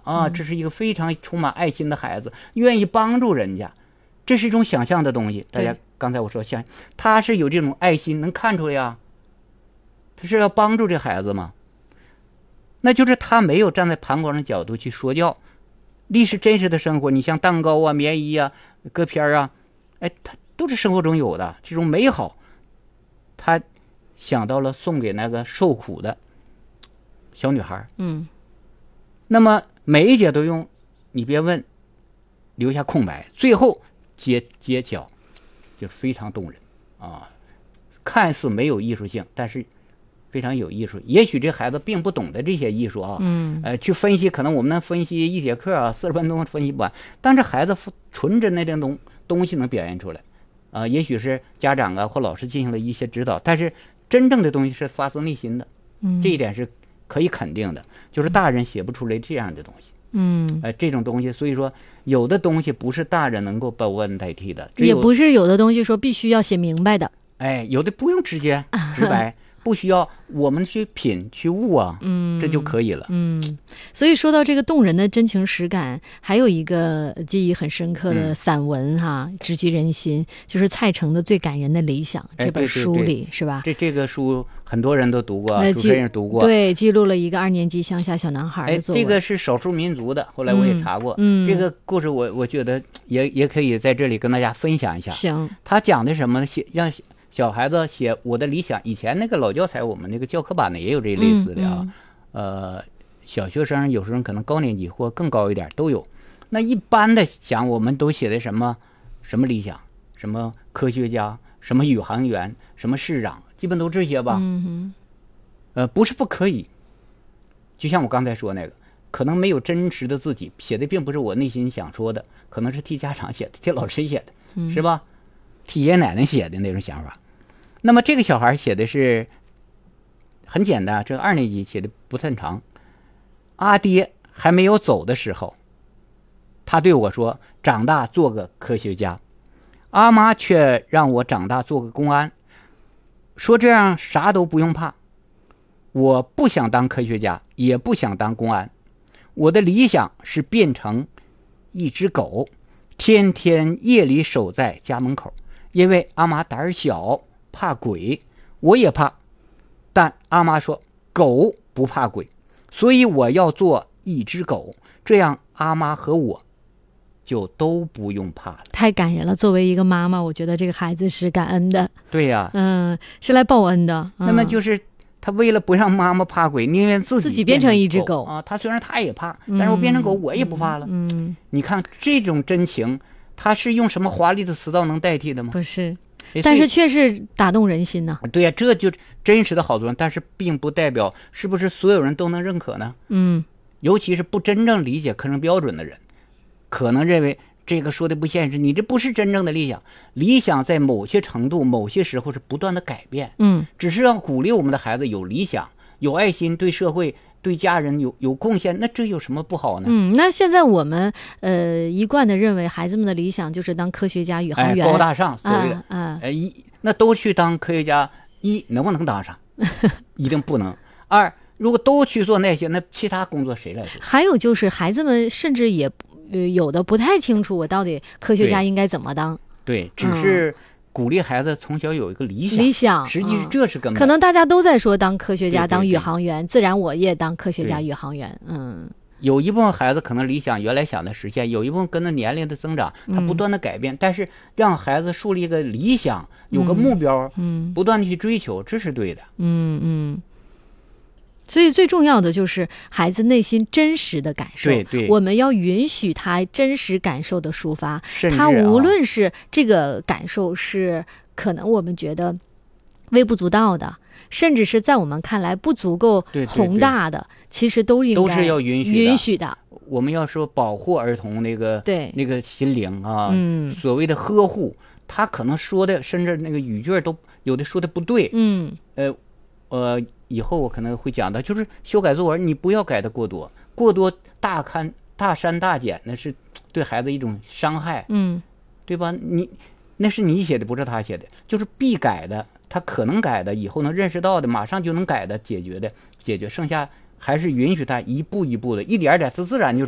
啊，这是一个非常充满爱心的孩子，愿意帮助人家，这是一种想象的东西。大家刚才我说像他是有这种爱心，能看出来呀，他是要帮助这孩子吗？那就是他没有站在旁观的角度去说教历史真实的生活。你像蛋糕啊、棉衣啊、歌片啊，哎，他都是生活中有的这种美好。他想到了送给那个受苦的小女孩。那么每一节都用你别问留下空白，最后揭晓，就非常动人啊！看似没有艺术性，但是非常有艺术。也许这孩子并不懂得这些艺术啊，去分析，可能我们能分析一节课啊，40分钟分析不完。但是孩子纯真的这种东西能表现出来，也许是家长啊或老师进行了一些指导，但是真正的东西是发自内心的，这一点是可以肯定的。就是大人写不出来这样的东西，这种东西，所以说有的东西不是大人能够报恩代替的， 也不是有的东西说必须要写明白的， 有的不用直接直白。不需要我们去品去悟啊，这就可以了。 所以说到这个动人的真情实感，还有一个记忆很深刻的散文直击人心，就是蔡诚的《最感人的理想》这本书里，是吧？这个书很多人都读过，主持人也读过。 对，记录了一个2年级乡下小男孩的作文。 这个是少数民族的，后来我也查过。这个故事我觉得也可以在这里跟大家分享一下。 行， 他讲的什么呢？让小孩子写我的理想。以前那个老教材，我们那个教科版呢也有这类似的啊。小学生有时候可能高年级或更高一点都有。那一般的讲，我们都写的什么理想，什么科学家，什么宇航员，什么市长，基本都这些吧。不是不可以。就像我刚才说那个，可能没有真实的自己写的，并不是我内心想说的，可能是替家长写的，替老师写的，是吧？替爷爷奶奶写的那种想法。那么这个小孩写的是很简单，这2年级写的不太长。阿爹还没有走的时候，他对我说长大做个科学家，阿妈却让我长大做个公安，说这样啥都不用怕。我不想当科学家，也不想当公安，我的理想是变成一只狗，天天夜里守在家门口。因为阿妈胆小怕鬼，我也怕，但阿妈说狗不怕鬼，所以我要做一只狗，这样阿妈和我就都不用怕了。 太感人了，作为一个妈妈，我觉得这个孩子是感恩的。 对呀， 是来报恩的。 那么就是他为了不让妈妈怕鬼，宁愿自己变成一只狗啊。他虽然他也怕，但是我变成狗我也不怕了。你看这种真情，他是用什么华丽的词藻能代替的吗？ 不是，但是却是打动人心呢。 对呀，这就真实的好作用，但是并不代表是不是所有人都能认可呢？尤其是不真正理解课程标准的人，可能认为这个说的不现实，你这不是真正的理想。理想在某些程度、某些时候是不断的改变。只是让鼓励我们的孩子有理想、有爱心，对社会、对家人有贡献，那这有什么不好呢？ 那现在我们一贯的认为孩子们的理想就是当科学家、宇航员， 高大上，所谓的那都去当科学家，能不能当上？一定不能。2，如果都去做那些，那其他工作谁来做？ 还有就是孩子们甚至也有的不太清楚我到底科学家应该怎么当。 对，只是鼓励孩子从小有一个理想，实际这是根本。 可能大家都在说当科学家、当宇航员，自然我也当科学家、宇航员。 有一部分孩子可能理想原来想的实现，有一部分跟着年龄的增长，他不断的改变。但是让孩子树立一个理想，有个目标，不断的去追求，这是对的。 所以最重要的就是孩子内心真实的感受。 对， 我们要允许他真实感受的抒发。 甚至他无论是这个感受是可能我们觉得微不足道的，甚至是在我们看来不足够宏大的，其实都应该都是要允许的。 我们要说保护儿童那个心灵啊，所谓的呵护，他可能说的甚至那个语句都有的说的不对。以后我可能会讲到，就是修改作文，你不要改的过多，大删大减，那是对孩子一种伤害，对吧？那是你写的，不是他写的，就是必改的，他可能改的，以后能认识到的，马上就能改的，解决，剩下还是允许他一步一步的，一点点，自然就